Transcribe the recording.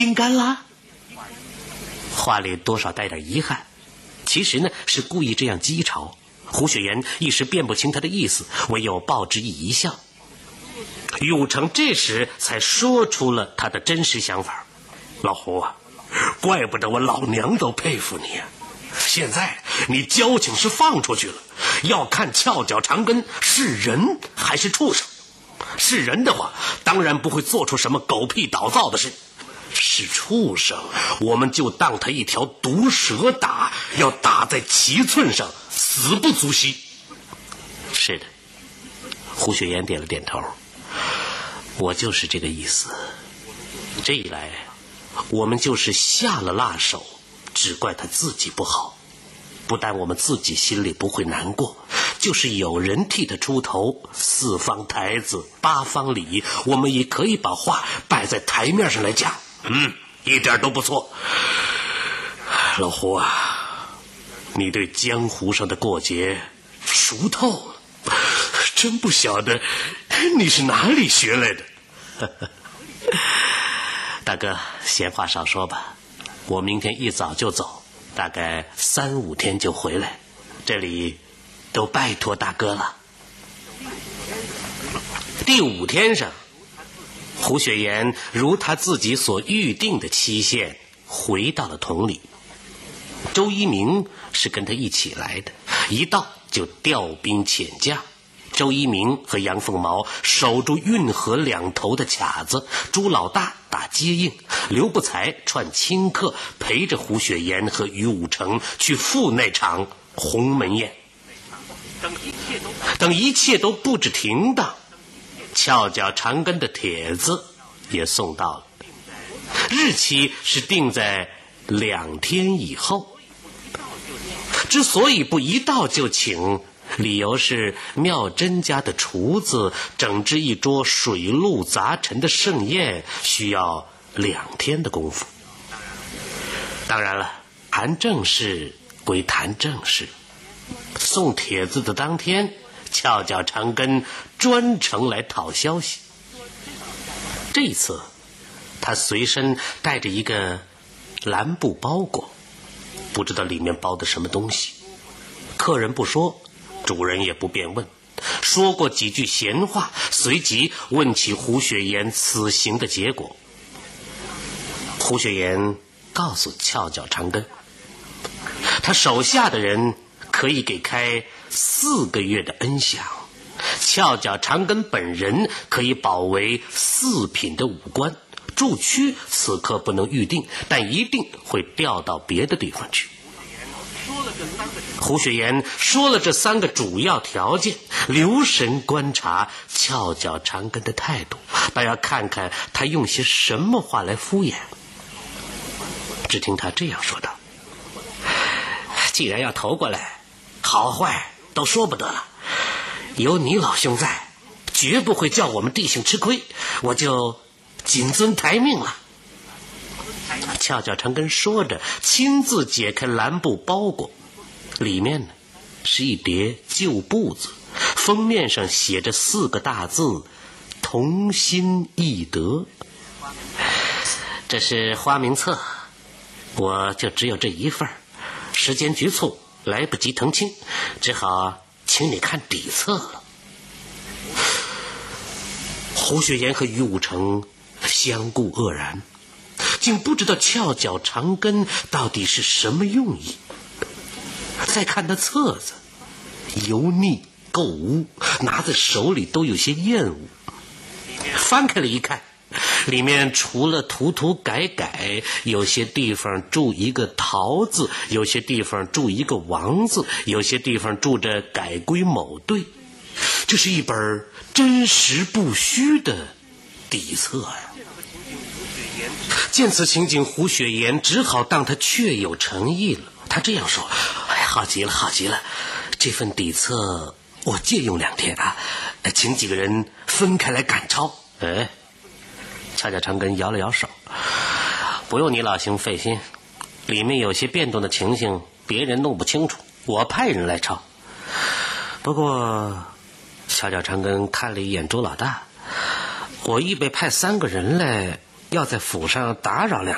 心甘啦。话里多少带点遗憾，其实呢是故意这样讥嘲。胡雪岩一时辨不清他的意思，唯有报之以一笑。于武成这时才说出了他的真实想法：老胡啊，怪不得我老娘都佩服你啊！现在你交情是放出去了，要看翘脚长根是人还是畜生。是人的话，当然不会做出什么狗屁倒灶的事。是畜生，我们就当他一条毒蛇打，要打在七寸上，死不足惜。是的，胡雪岩点了点头。我就是这个意思。这一来，我们就是下了辣手，只怪他自己不好。不但我们自己心里不会难过，就是有人替他出头，四方台子八方礼，我们也可以把话摆在台面上来讲。一点都不错。老胡啊，你对江湖上的过节熟透了，真不晓得你是哪里学来的。大哥，闲话少说吧，我明天一早就走，大概3、5天就回来，这里都拜托大哥了。第5天上，胡雪岩如他自己所预定的期限回到了同里。周一鸣是跟他一起来的，一到就调兵遣将。周一鸣和杨凤毛守住运河两头的卡子，朱老大打接应，刘不才串亲客，陪着胡雪岩和于武成去赴那场鸿门宴。等一切都布置停当，翘脚长根的帖子也送到了，日期是定在2天以后。之所以不一到就请，理由是妙珍家的厨子整治一桌水陆杂陈的盛宴需要2天的功夫。当然了，谈正事归谈正事。送帖子的当天，翘脚长根专程来讨消息。这一次他随身带着一个蓝布包裹，不知道里面包的什么东西。客人不说，主人也不便问，说过几句闲话，随即问起胡雪岩此行的结果。胡雪岩告诉翘脚长根，他手下的人可以给开4个月的恩饷，翘脚长根本人可以保为4品的武官，驻区此刻不能预定，但一定会调到别的地方去。胡雪岩说了这3个主要条件，留神观察翘脚长根的态度，倒要看看他用些什么话来敷衍。只听他这样说道：既然要投过来，好坏都说不得了，有你老兄在，绝不会叫我们弟兄吃亏，我就谨遵台命了。翘脚长根说着，亲自解开蓝布包裹，里面呢是一叠旧布子，封面上写着4个大字：同心易得。这是花名册，我就只有这一份，时间局促，来不及腾清，只好请你看底册了。胡雪岩和于武成相顾愕然，竟不知道翘脚长根到底是什么用意。再看那册子，油腻垢污，拿在手里都有些厌恶。翻开了一看，里面除了涂涂改改，有些地方注一个陶字，有些地方注一个王字，有些地方注着改归某队。这是一本真实不虚的底册呀。见此情景，胡雪岩只好当他确有诚意了。他这样说：好极了，好极了，这份底册我借用2天啊，请几个人分开来赶抄。翘脚长根摇了摇手：不用你老兄费心，里面有些变动的情形，别人弄不清楚，我派人来抄。不过翘脚长根看了一眼周老大，我预备派3个人来，要在府上打扰2